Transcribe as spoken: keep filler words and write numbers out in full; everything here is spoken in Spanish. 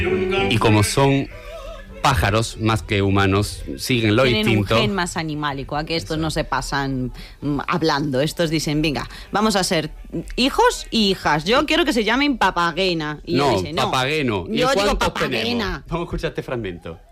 Y como son pájaros más que humanos, siguen lo Tienen instinto. un gen más animálico, a que estos no se pasan mm, hablando. Estos dicen, venga, vamos a ser hijos y hijas. Yo quiero que se llamen Papagena. Y No, yo dice, no, Papageno. ¿Y yo digo cuántos Papagena. tenemos? Vamos a escuchar este fragmento.